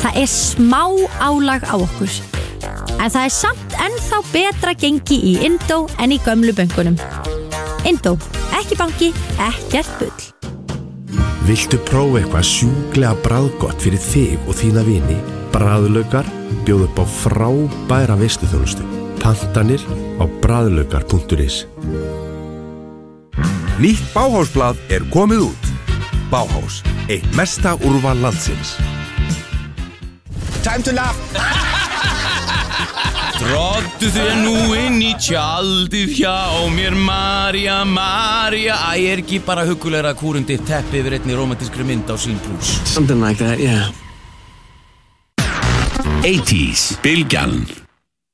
Það smá álag á okkur. En það samt ennþá betra gengi í Indó en í gömlu bönkunum. Indó, ekki banki, ekkert bull. Viltu prófa eitthvað sjúklega bragðgott fyrir þig og þína vini? Bragðlaukar bjóð upp á frábæra veisluþjónustu. Pantanir á bragðlaukar.is. Nýtt Bauhausblað komið út. Bauhaus, eitt mesta úrval landsins. Time to laugh. Drottu þér nú inn í tjaldið hjá mér, María, María. Æ, ekki bara huggulegra kúrundi teppi yfir einni romantískri mynd á Sín Plus. Something like that, yeah. 80s, Bylgjan.